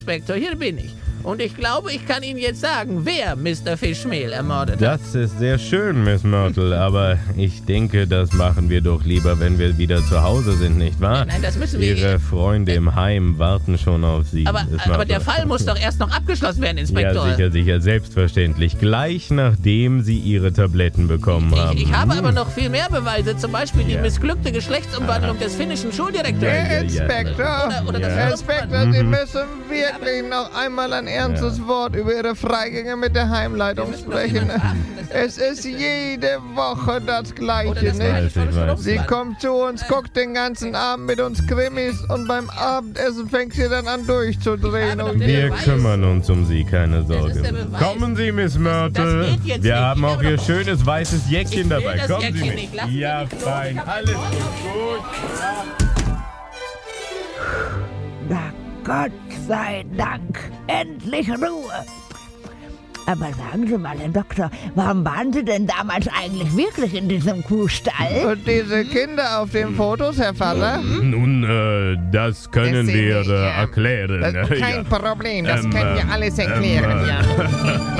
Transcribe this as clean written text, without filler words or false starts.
Inspektor, hier bin ich. Und ich glaube, ich kann Ihnen jetzt sagen, wer Mr. Fischmehl ermordet hat. Das ist sehr schön, Miss Myrtle, aber ich denke, das machen wir doch lieber, wenn wir wieder zu Hause sind, nicht wahr? Nein, das müssen wir... Ihre Freunde im Heim warten schon auf Sie. Aber der Fall muss doch erst noch abgeschlossen werden, Inspektor. Ja, sicher, selbstverständlich. Gleich nachdem Sie Ihre Tabletten bekommen haben. Ich habe aber noch viel mehr Beweise, zum Beispiel die missglückte Geschlechtsumwandlung des finnischen Schuldirektors. Inspektor, Inspektor, Sie müssen wirklich noch einmal ein ernstes Wort über Ihre Freigänge mit der Heimleitung sprechen. Es ist jede Woche das Gleiche, nicht? Sie kommt zu uns, guckt den ganzen Abend mit uns Krimis und beim Abendessen fängt sie dann an durchzudrehen. Wir kümmern uns um Sie, keine Sorge. Kommen Sie, Miss Myrtle. Wir haben auch Ihr schönes weißes Jäckchen dabei. Kommen Sie mit. Ja, fein. Alles gut. Na Gott sei Dank. Endlich Ruhe. Aber sagen Sie mal, Herr Doktor, warum waren Sie denn damals eigentlich wirklich in diesem Kuhstall? Und diese Kinder auf den Fotos, Herr Vater? Nun, das können wir erklären. Kein Problem, das können wir alles erklären. Ja.